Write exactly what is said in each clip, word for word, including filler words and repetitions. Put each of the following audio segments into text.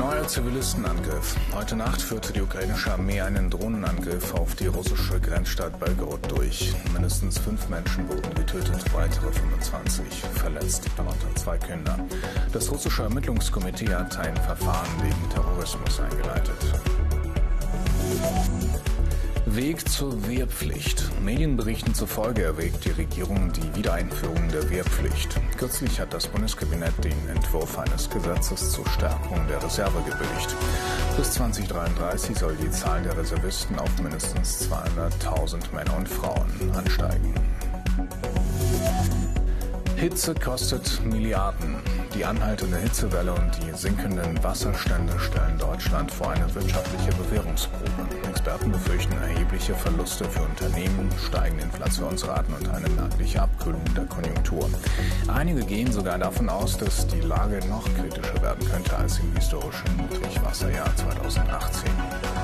Neuer Zivilistenangriff. Heute Nacht führte die ukrainische Armee einen Drohnenangriff auf die russische Grenzstadt Belgorod durch. Mindestens fünf Menschen wurden getötet, weitere fünfundzwanzig verletzt, darunter zwei Kinder. Das russische Ermittlungskomitee hat ein Verfahren wegen Terrorismus eingeleitet. Weg zur Wehrpflicht. Medienberichten zufolge erwägt die Regierung die Wiedereinführung der Wehrpflicht. Kürzlich hat das Bundeskabinett den Entwurf eines Gesetzes zur Stärkung der Reserve gebilligt. Bis zweitausenddreiunddreißig soll die Zahl der Reservisten auf mindestens zweihunderttausend Männer und Frauen ansteigen. Hitze kostet Milliarden. Die anhaltende Hitzewelle und die sinkenden Wasserstände stellen Deutschland vor eine wirtschaftliche Bewährungsprobe. Experten befürchten erhebliche Verluste für Unternehmen, steigende Inflationsraten und eine merkliche Abkühlung der Konjunktur. Einige gehen sogar davon aus, dass die Lage noch kritischer werden könnte als im historischen Niedrigwasserjahr zweitausendachtzehn.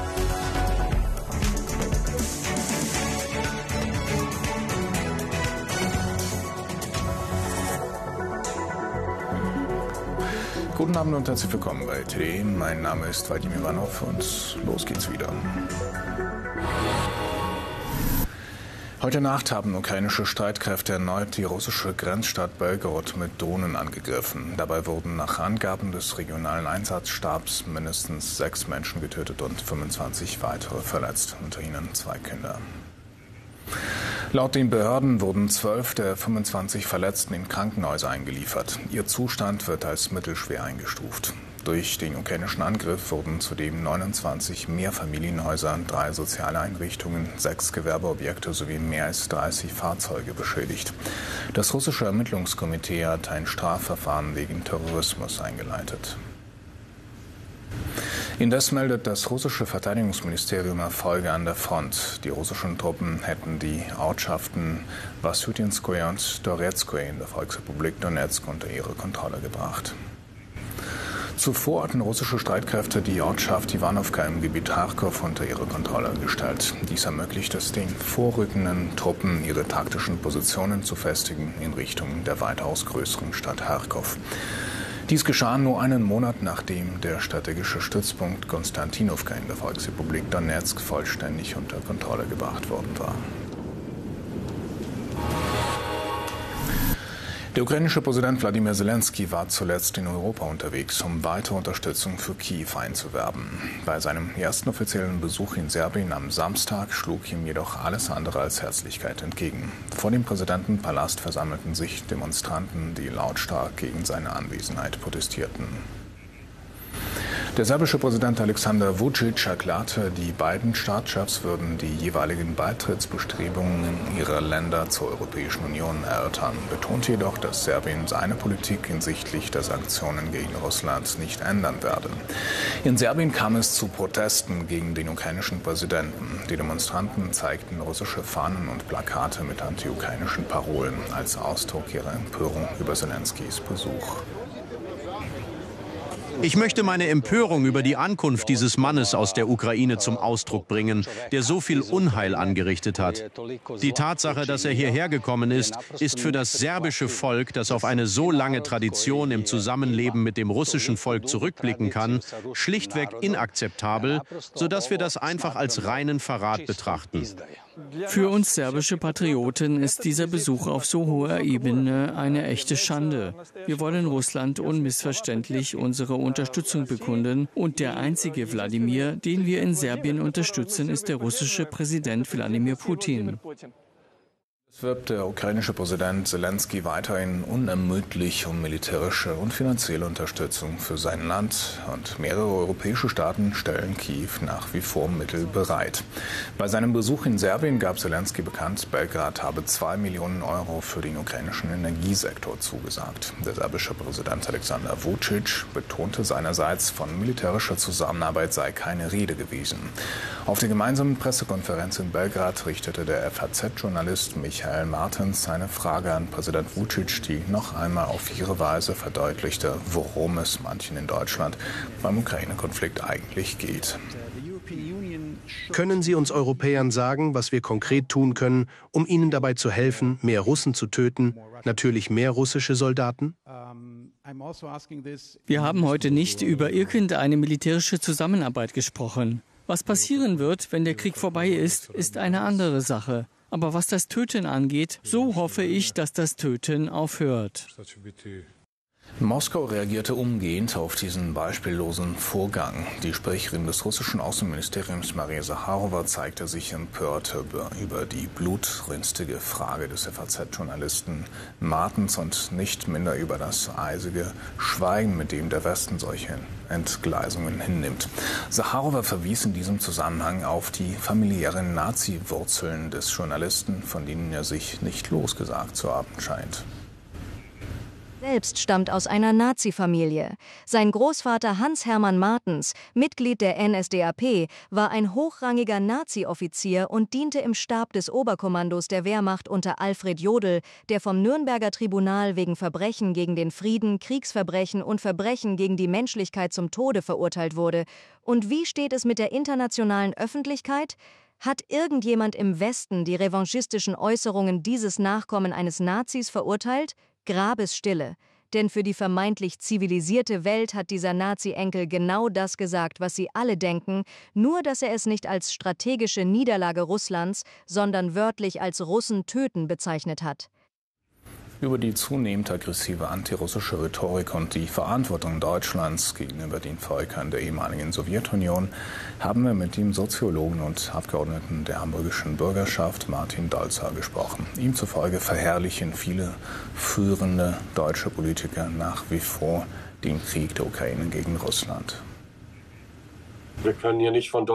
Guten Abend und herzlich willkommen bei T D. Mein Name ist Vadim Ivanov und los geht's wieder. Heute Nacht haben ukrainische Streitkräfte erneut die russische Grenzstadt Belgorod mit Drohnen angegriffen. Dabei wurden nach Angaben des regionalen Einsatzstabs mindestens sechs Menschen getötet und fünfundzwanzig weitere verletzt, unter ihnen zwei Kinder. Laut den Behörden wurden zwölf der fünfundzwanzig Verletzten in Krankenhäuser eingeliefert. Ihr Zustand wird als mittelschwer eingestuft. Durch den ukrainischen Angriff wurden zudem neunundzwanzig Mehrfamilienhäuser, drei soziale Einrichtungen, sechs Gewerbeobjekte sowie mehr als dreißig Fahrzeuge beschädigt. Das russische Ermittlungskomitee hat ein Strafverfahren wegen Terrorismus eingeleitet. Indes meldet das russische Verteidigungsministerium Erfolge an der Front. Die russischen Truppen hätten die Ortschaften Wassyutinskoje und Toretskoje in der Volksrepublik Donezk unter ihre Kontrolle gebracht. Zuvor hatten russische Streitkräfte die Ortschaft Iwanowka im Gebiet Charkow unter ihre Kontrolle gestellt. Dies ermöglicht es den vorrückenden Truppen, ihre taktischen Positionen zu festigen in Richtung der weitaus größeren Stadt Charkow. Dies geschah nur einen Monat, nachdem der strategische Stützpunkt Konstantinowka in der Volksrepublik Donezk vollständig unter Kontrolle gebracht worden war. Der ukrainische Präsident Wladimir Zelensky war zuletzt in Europa unterwegs, um weitere Unterstützung für Kiew einzuwerben. Bei seinem ersten offiziellen Besuch in Serbien am Samstag schlug ihm jedoch alles andere als Herzlichkeit entgegen. Vor dem Präsidentenpalast versammelten sich Demonstranten, die lautstark gegen seine Anwesenheit protestierten. Der serbische Präsident Aleksandar Vučić erklärte, die beiden Staatschefs würden die jeweiligen Beitrittsbestrebungen ihrer Länder zur Europäischen Union erörtern, betonte jedoch, dass Serbien seine Politik hinsichtlich der Sanktionen gegen Russland nicht ändern werde. In Serbien kam es zu Protesten gegen den ukrainischen Präsidenten. Die Demonstranten zeigten russische Fahnen und Plakate mit anti-ukrainischen Parolen als Ausdruck ihrer Empörung über Zelenskys Besuch. Ich möchte meine Empörung über die Ankunft dieses Mannes aus der Ukraine zum Ausdruck bringen, der so viel Unheil angerichtet hat. Die Tatsache, dass er hierher gekommen ist, ist für das serbische Volk, das auf eine so lange Tradition im Zusammenleben mit dem russischen Volk zurückblicken kann, schlichtweg inakzeptabel, sodass wir das einfach als reinen Verrat betrachten. Für uns serbische Patrioten ist dieser Besuch auf so hoher Ebene eine echte Schande. Wir wollen Russland unmissverständlich unsere Unterstützung bekunden und der einzige Wladimir, den wir in Serbien unterstützen, ist der russische Präsident Wladimir Putin. Es wirbt der ukrainische Präsident Zelensky weiterhin unermüdlich um militärische und finanzielle Unterstützung für sein Land und mehrere europäische Staaten stellen Kiew nach wie vor Mittel bereit. Bei seinem Besuch in Serbien gab Zelensky bekannt, Belgrad habe zwei Millionen Euro für den ukrainischen Energiesektor zugesagt. Der serbische Präsident Aleksandar Vučić betonte seinerseits, von militärischer Zusammenarbeit sei keine Rede gewesen. Auf der gemeinsamen Pressekonferenz in Belgrad richtete der F A Z-Journalist Michael Martens seine Frage an Präsident Vučić, die noch einmal auf ihre Weise verdeutlichte, worum es manchen in Deutschland beim Ukraine-Konflikt eigentlich geht. Können Sie uns Europäern sagen, was wir konkret tun können, um Ihnen dabei zu helfen, mehr Russen zu töten, natürlich mehr russische Soldaten? Wir haben heute nicht über irgendeine militärische Zusammenarbeit gesprochen. Was passieren wird, wenn der Krieg vorbei ist, ist eine andere Sache. Aber was das Töten angeht, so hoffe ich, dass das Töten aufhört. Moskau reagierte umgehend auf diesen beispiellosen Vorgang. Die Sprecherin des russischen Außenministeriums Maria Sacharowa zeigte sich empört über, über die blutrünstige Frage des F A Z-Journalisten Martens und nicht minder über das eisige Schweigen, mit dem der Westen solche Entgleisungen hinnimmt. Sacharowa verwies in diesem Zusammenhang auf die familiären Nazi-Wurzeln des Journalisten, von denen er sich nicht losgesagt zu haben scheint. Selbst stammt aus einer Nazi-Familie. Sein Großvater Hans-Hermann Martens, Mitglied der N S D A P, war ein hochrangiger Nazi-Offizier und diente im Stab des Oberkommandos der Wehrmacht unter Alfred Jodl, der vom Nürnberger Tribunal wegen Verbrechen gegen den Frieden, Kriegsverbrechen und Verbrechen gegen die Menschlichkeit zum Tode verurteilt wurde. Und wie steht es mit der internationalen Öffentlichkeit? Hat irgendjemand im Westen die revanchistischen Äußerungen dieses Nachkommen eines Nazis verurteilt? Grabesstille. Denn für die vermeintlich zivilisierte Welt hat dieser Nazi-Enkel genau das gesagt, was sie alle denken, nur dass er es nicht als strategische Niederlage Russlands, sondern wörtlich als Russen töten bezeichnet hat. Über die zunehmend aggressive antirussische Rhetorik und die Verantwortung Deutschlands gegenüber den Völkern der ehemaligen Sowjetunion haben wir mit dem Soziologen und Abgeordneten der hamburgischen Bürgerschaft Martin Dolzer gesprochen. Ihm zufolge verherrlichen viele führende deutsche Politiker nach wie vor den Krieg der Ukraine gegen Russland. Wir können hier nicht von